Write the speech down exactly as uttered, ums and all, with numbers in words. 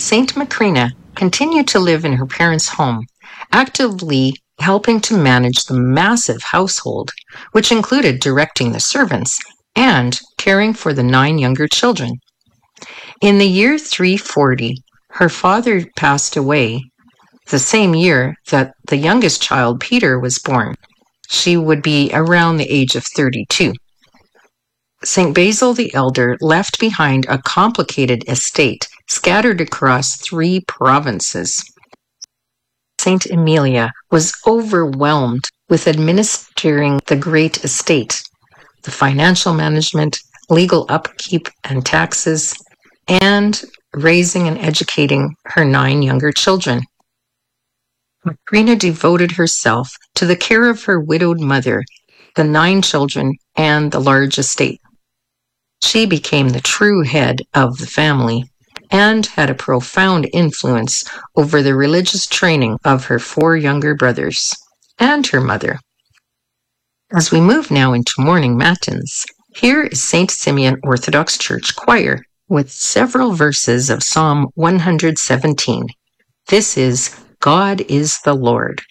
Saint Macrina continued to live in her parents' home, actively helping to manage the massive household, which included directing the servants and caring for the nine younger children. In the year three forty, her father passed away the same year that the youngest child, Peter, was born. She would be around the age of thirty-two. Saint Basil the Elder left behind a complicated estate scattered across three provinces. Saint Emilia was overwhelmed with administering the great estate, the financial management, legal upkeep and taxes, and raising and educating her nine younger children. Macrina devoted herself to the care of her widowed mother, the nine children, and the large estate. She became the true head of the family and had a profound influence over the religious training of her four younger brothers and her mother. As we move now into morning matins, here is Saint Simeon Orthodox Church Choir with several verses of Psalm one hundred seventeen. This is God is the Lord.